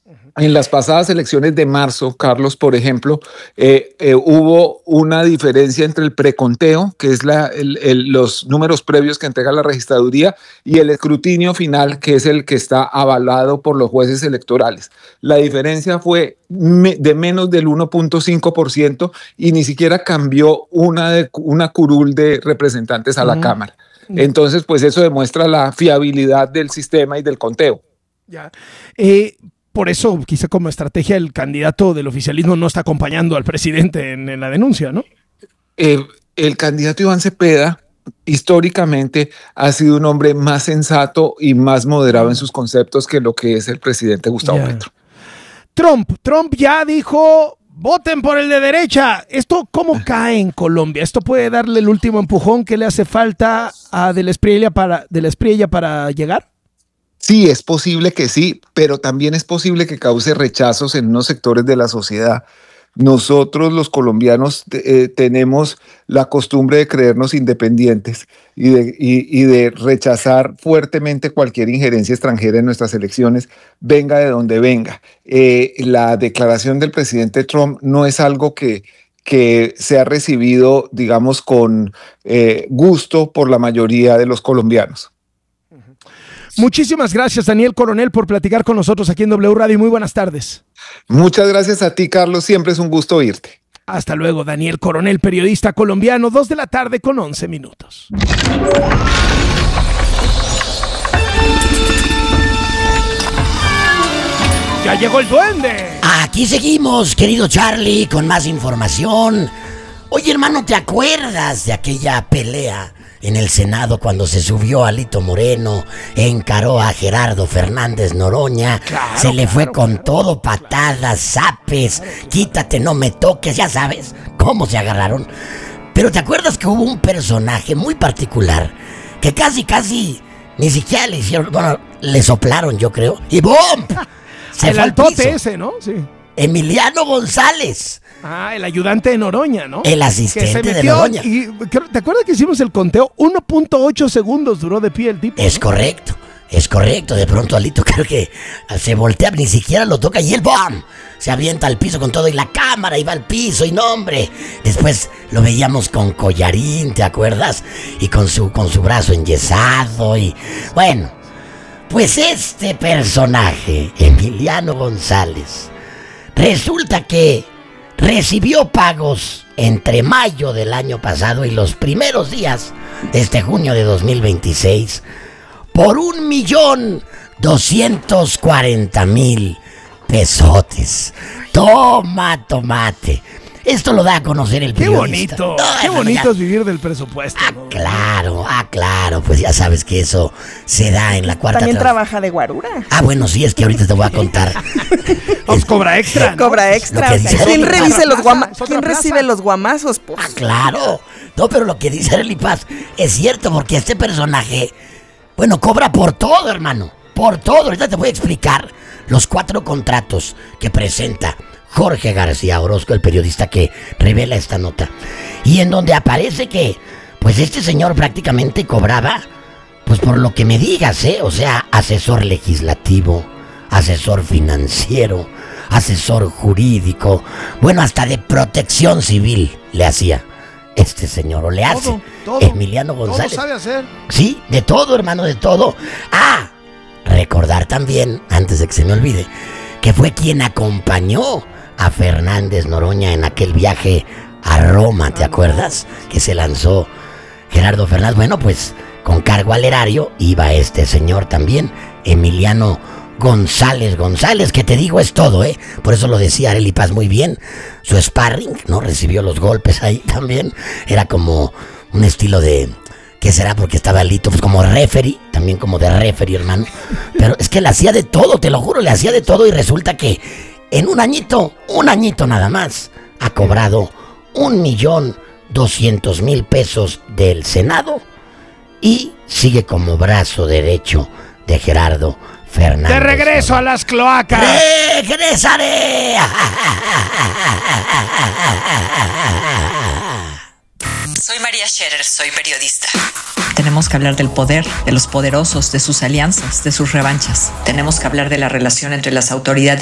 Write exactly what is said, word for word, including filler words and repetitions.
En las pasadas elecciones de marzo, Carlos, por ejemplo, eh, eh, hubo una diferencia entre el preconteo, que es la, el, el, los números previos que entrega la registraduría, y el escrutinio final, que es el que está avalado por los jueces electorales. La diferencia fue me, de menos del uno punto cinco por ciento y ni siquiera cambió una, de, una curul de representantes a uh-huh. la Cámara. Entonces, pues eso demuestra la fiabilidad del sistema y del conteo. Ya. Eh, Por eso, quizá como estrategia, el candidato del oficialismo no está acompañando al presidente en, en la denuncia, ¿no? Eh, el candidato Iván Cepeda, históricamente, ha sido un hombre más sensato y más moderado en sus conceptos que lo que es el presidente Gustavo yeah. Petro. Trump, Trump ya dijo, voten por el de derecha. ¿Esto cómo cae en Colombia? ¿Esto puede darle el último empujón que le hace falta a De la Espriella para, de la Espriella para llegar? Sí, es posible que sí, pero también es posible que cause rechazos en unos sectores de la sociedad. Nosotros los colombianos eh, tenemos la costumbre de creernos independientes y de, y, y de rechazar fuertemente cualquier injerencia extranjera en nuestras elecciones, venga de donde venga. Eh, la declaración del presidente Trump no es algo que, que se ha recibido, digamos, con eh, gusto por la mayoría de los colombianos. Muchísimas gracias, Daniel Coronel, por platicar con nosotros aquí en W Radio y muy buenas tardes. Muchas gracias a ti, Carlos. Siempre es un gusto oírte. Hasta luego, Daniel Coronel, periodista colombiano, dos de la tarde con once minutos. ¡Ya llegó el duende! Aquí seguimos, querido Charlie, con más información. Oye, hermano, ¿te acuerdas de aquella pelea en el Senado cuando se subió Alito Moreno, encaró a Gerardo Fernández Noroña? Claro, se le fue claro, con claro. todo, patadas, zapes, claro, claro. quítate, no me toques, ya sabes cómo se agarraron. Pero ¿te acuerdas que hubo un personaje muy particular que casi, casi ni siquiera le hicieron, bueno, le soplaron, yo creo, y ¡bum! Se el altote ese, ¿no? Sí. Emiliano González. Ah, el ayudante de Noroña, ¿no? El asistente de Noroña. Y, ¿te acuerdas que hicimos el conteo? uno punto ocho segundos duró de pie el tipo. Es ¿no? correcto, es correcto. De pronto Alito creo que se voltea, ni siquiera lo toca y el ¡bom! Se avienta al piso con todo y la cámara y va al piso y no, hombre. Después lo veíamos con collarín, ¿te acuerdas? Y con su, con su brazo enyesado y... Bueno, pues este personaje, Emiliano González, resulta que recibió pagos entre mayo del año pasado y los primeros días de este junio de dos mil veintiséis por un millón doscientos cuarenta mil pesotes. Toma, tomate. Esto lo da a conocer el periodista. Qué bonito, no, qué bonito ya... es vivir del presupuesto. Ah, ¿no? claro, ah, claro, pues ya sabes que eso se da en la cuarta. También tra... trabaja de guarura. Ah, bueno, sí, es que ahorita te voy a contar. Os cobra extra, ¿no? Cobra extra. O sea, ¿quién revise los guama... ¿Quién recibe los guamazos? Pues? Ah, claro. No, pero lo que dice Arely Paz es cierto, porque este personaje, bueno, cobra por todo, hermano. Por todo. Ahorita te voy a explicar los cuatro contratos que presenta Jorge García Orozco, el periodista que revela esta nota, y en donde aparece que, pues este señor prácticamente cobraba, pues por lo que me digas, ¿eh? O sea, asesor legislativo, asesor financiero, asesor jurídico, bueno, hasta de protección civil le hacía este señor, o le hace todo, todo, Emiliano González. Todo sabe hacer. Sí, de todo, hermano, de todo. Ah, recordar también, antes de que se me olvide, que fue quien acompañó a Fernández Noroña en aquel viaje a Roma, ¿te acuerdas? Que se lanzó Gerardo Fernández. Bueno, pues con cargo al erario iba este señor también, Emiliano González González, que te digo es todo, ¿eh? Por eso lo decía Arely Paz muy bien. Su sparring, ¿no? Recibió los golpes ahí también. Era como un estilo de... ¿Qué será? Porque estaba Alito, pues como referee, también como de referee, hermano. Pero es que le hacía de todo, te lo juro, le hacía de todo y resulta que en un añito, un añito nada más, ha cobrado un millón doscientos mil pesos del Senado y sigue como brazo derecho de Gerardo Fernández. ¡De regreso a las cloacas! ¡Regresaré! Soy María Scherer, soy periodista. Tenemos que hablar del poder, de los poderosos, de sus alianzas, de sus revanchas. Tenemos que hablar de la relación entre las autoridades